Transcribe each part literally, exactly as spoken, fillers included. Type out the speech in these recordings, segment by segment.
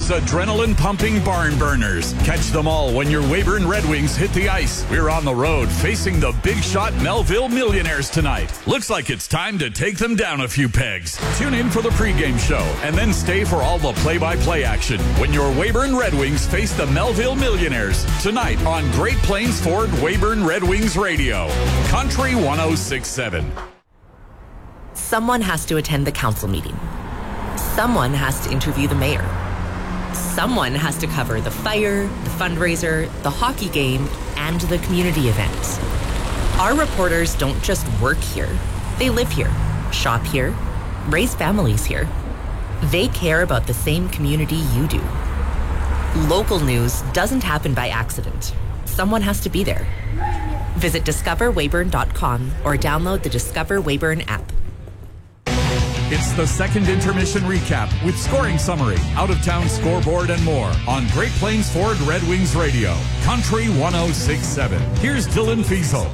Those adrenaline-pumping barn burners. Catch them all when your Weyburn Red Wings hit the ice. We're on the road facing the big shot Melville Millionaires tonight. Looks like it's time to take them down a few pegs. Tune in for the pregame show and then stay for all the play-by-play action when your Weyburn Red Wings face the Melville Millionaires tonight on Great Plains Ford Weyburn Red Wings Radio. Country one oh six point seven. Someone has to attend the council meeting. Someone has to interview the mayor. Someone has to cover the fire, the fundraiser, the hockey game, and the community event. Our reporters don't just work here. They live here, shop here, raise families here. They care about the same community you do. Local news doesn't happen by accident. Someone has to be there. Visit discover weyburn dot com or download the Discover Weyburn app. It's the second intermission recap with scoring summary, out-of-town scoreboard, and more on Great Plains Ford Red Wings Radio, Country one oh six point seven. Here's Dylan Fiesel.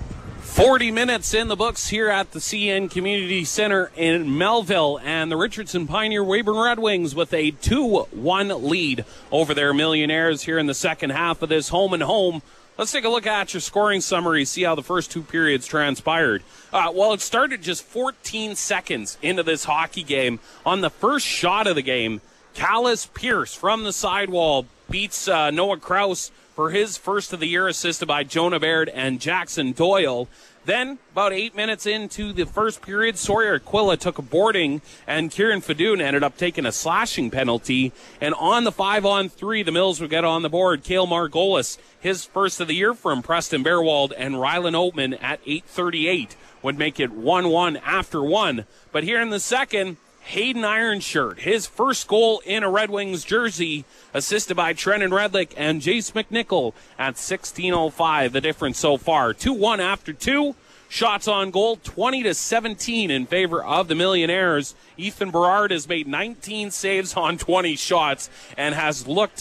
forty minutes in the books here at the C N Community Center in Melville, and the Richardson Pioneer Weyburn Red Wings with a two one lead over their Millionaires here in the second half of this home and home. Let's take a look at your scoring summary, see how the first two periods transpired. Uh, well, it started just fourteen seconds into this hockey game. On the first shot of the game, Callis Pierce from the sidewall beats uh, Noah Krause for his first of the year, assisted by Jonah Baird and Jackson Doyle. Then, about eight minutes into the first period, Sawyer Aquila took a boarding, and Kieran Fadoon ended up taking a slashing penalty. And on the five-on-three, the Mills would get on the board. Cale Margolis, his first of the year from Preston Bearwald, and Rylan Oatman at eight thirty-eight would make it one one after one. But here in the second, Hayden Ironshirt, his first goal in a Red Wings jersey, assisted by Trenton Redlick and Jace McNichol at sixteen oh five. The difference so far, two one after two. Shots on goal, twenty to seventeen in favor of the Millionaires. Ethan Berard has made nineteen saves on twenty shots and has looked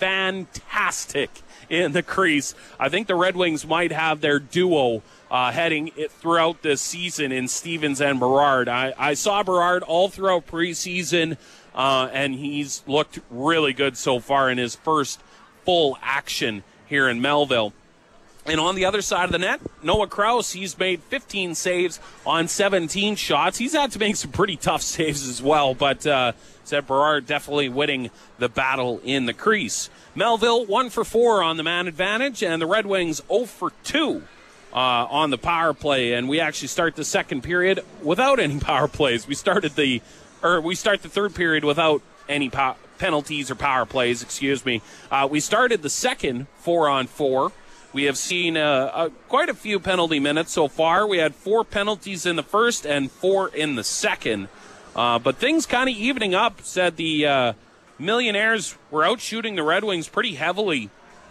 fantastic in the crease. I think the Red Wings might have their duo uh, heading it throughout this season in Stevens and Berard. I, I saw Berard all throughout preseason, uh, and he's looked really good so far in his first full action here in Melville. And on the other side of the net, Noah Krause, he's made fifteen saves on seventeen shots. He's had to make some pretty tough saves as well, but uh, Seth Berard definitely winning the battle in the crease. Melville, one for four on the man advantage, and the Red Wings oh for two uh, on the power play. And we actually start the second period without any power plays. We started the, or we start the third period without any pow- penalties or power plays, excuse me. Uh, we started the second four on four. We have seen uh, uh, quite a few penalty minutes so far. We had four penalties in the first and four in the second. Uh, but things kind of evening up. Said the uh, Millionaires were out shooting the Red Wings pretty heavily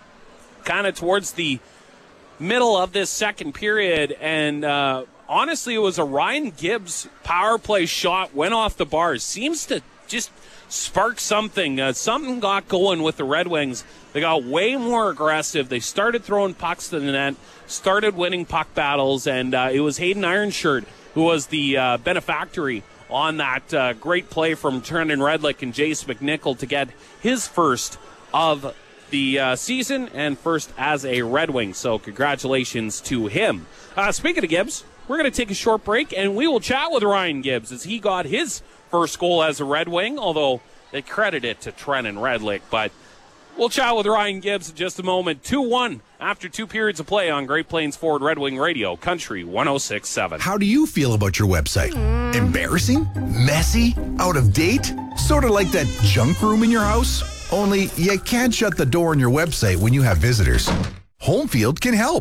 kind of towards the middle of this second period. And uh, honestly, it was a Ryan Gibbs power play shot, went off the bars. Seems to just spark something. Uh, something got going with the Red Wings. They got way more aggressive. They started throwing pucks to the net, started winning puck battles, and uh, it was Hayden Ironshirt who was the uh, benefactory on that uh, great play from Trenton Redlick and Jace McNichol to get his first of the uh, season and first as a Red Wing. So congratulations to him. Uh, speaking of Gibbs, we're going to take a short break, and we will chat with Ryan Gibbs as he got his first goal as a Red Wing, although they credit it to Trenton Redlick. But we'll chat with Ryan Gibbs in just a moment. two one after two periods of play on Great Plains Ford Red Wing Radio, Country one oh six point seven. How do you feel about your website? Mm. Embarrassing? Messy? Out of date? Sort of like that junk room in your house? Only you can't shut the door on your website when you have visitors. Homefield can help.